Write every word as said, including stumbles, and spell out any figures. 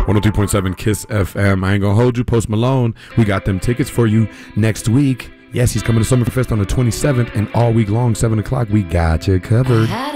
one oh three point seven Kiss F M. I ain't gonna hold you. Post Malone, we got them tickets for you next week. Yes, he's coming to Summerfest on the twenty-seventh, and all week long, seven o'clock, we got you covered.